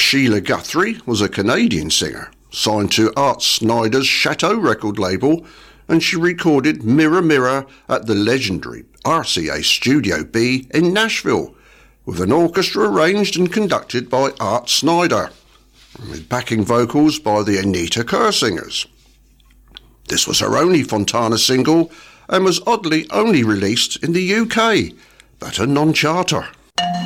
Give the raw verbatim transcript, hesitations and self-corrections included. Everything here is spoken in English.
Sheila Guthrie was a Canadian singer, signed to Art Snyder's Chateau record label, and she recorded Mirror Mirror at the legendary R C A Studio B in Nashville, with an orchestra arranged and conducted by Art Snyder, with backing vocals by the Anita Kerr Singers. This was her only Fontana single and was oddly only released in the U K, but a non-charter.